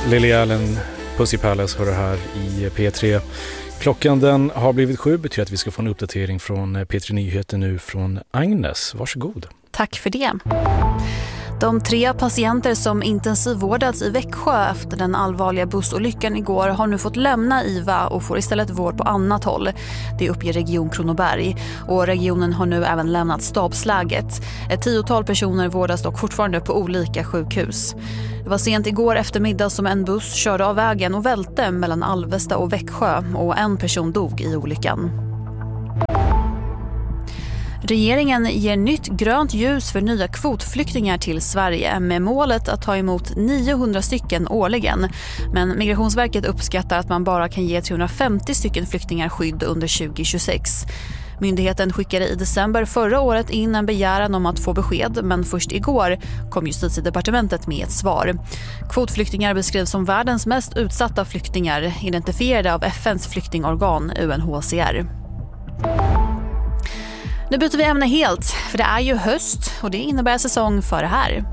Lily Allen, Pussy Palace hör det här i P3. Klockan den har blivit 7, betyder att vi ska få en uppdatering från P3 Nyheter nu från Agnes. Varsågod. Tack för det. De 3 patienter som intensivvårdats i Växjö efter den allvarliga bussolyckan igår har nu fått lämna IVA och får istället vård på annat håll. Det uppger Region Kronoberg. Och regionen har nu även lämnat stabsläget. Ett 10-tal personer vårdas dock fortfarande på olika sjukhus. Det var sent igår eftermiddag som en buss körde av vägen och välte mellan Alvesta och Växjö och en person dog i olyckan. Regeringen ger nytt grönt ljus för nya kvotflyktingar till Sverige med målet att ta emot 900 stycken årligen. Men Migrationsverket uppskattar att man bara kan ge 350 stycken flyktingar skydd under 2026. Myndigheten skickade i december förra året in en begäran om att få besked, men först igår kom Justitiedepartementet med ett svar. Kvotflyktingar beskrivs som världens mest utsatta flyktingar, identifierade av FNs flyktingorgan UNHCR. Nu byter vi ämne helt, för det är ju höst och det innebär säsong för det här.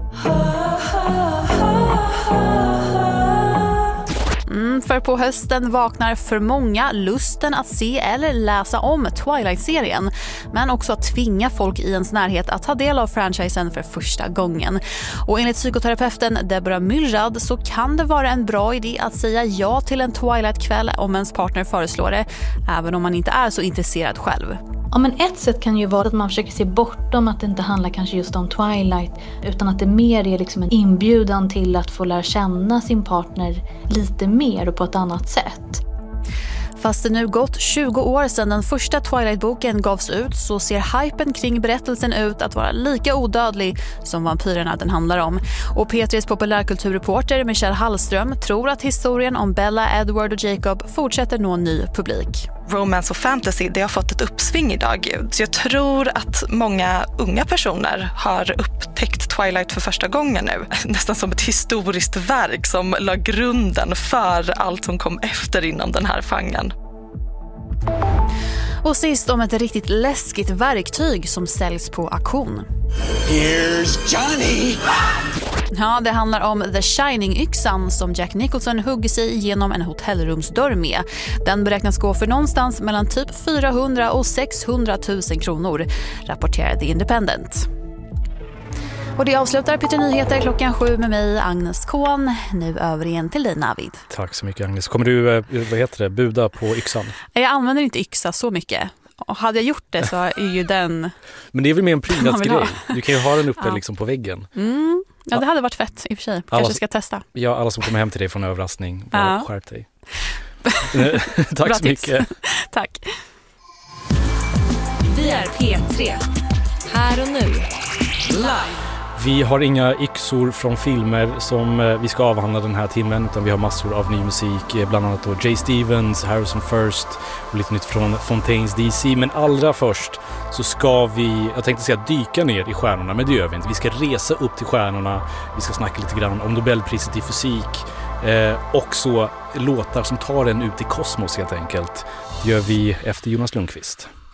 För på hösten vaknar för många lusten att se eller läsa om Twilight-serien, men också att tvinga folk i ens närhet att ta del av franchisen för första gången. Och enligt psykoterapeuten Deborah Mylrad så kan det vara en bra idé att säga ja till en Twilight-kväll om ens partner föreslår det, även om man inte är så intresserad själv. Ja, men ett sätt kan ju vara att man försöker se bortom att det inte handlar kanske just om Twilight, utan att det mer är liksom en inbjudan till att få lära känna sin partner lite mer och på ett annat sätt. Fast det nu gått 20 år sedan den första Twilight-boken gavs ut så ser hypen kring berättelsen ut att vara lika odödlig som vampyrerna den handlar om. Och P3s populärkulturreporter Michelle Hallström tror att historien om Bella, Edward och Jacob fortsätter nå ny publik. Romance och fantasy, det har fått ett uppsving idag. Så jag tror att många unga personer har upptäckt Twilight för första gången nu. Nästan som ett historiskt verk som la grunden för allt som kom efter inom den här genren. Och sist om ett riktigt läskigt verktyg som säljs på auktion. Here's Johnny! Ja, det handlar om The Shining-yxan som Jack Nicholson hugger sig igenom en hotellrumsdörr med. Den beräknas gå för någonstans mellan typ 400 och 600 000 kronor, rapporterar The Independent. Och det avslutar P3 Nyheter klockan 7 med mig, Agnes Kohn. Nu över igen till dig, Navid. Tack så mycket, Agnes. Kommer du, buda på yxan? Jag använder inte yxa så mycket. Och hade jag gjort det så är ju den... Men det är väl mer en prydnadsgrej. Du kan ju ha den uppe liksom på väggen. Ja, det hade varit fett i och för sig. Kanske ska testa. Ja, alla som kommer hem till dig från en överraskning. Bara skärp dig. Tack så mycket. Tack. Vi är P3. Här och nu. Live. Vi har inga yxor från filmer som vi ska avhandla den här timmen, utan vi har massor av ny musik, bland annat då Jay Stevens, Harrison First och lite nytt från Fontaines DC. Men allra först så ska vi, jag tänkte säga dyka ner i stjärnorna, men det gör vi inte. Vi ska resa upp till stjärnorna, vi ska snacka lite grann om Nobelpriset i fysik, också låtar som tar en ut i kosmos helt enkelt. Det gör vi efter Jonas Lundqvist.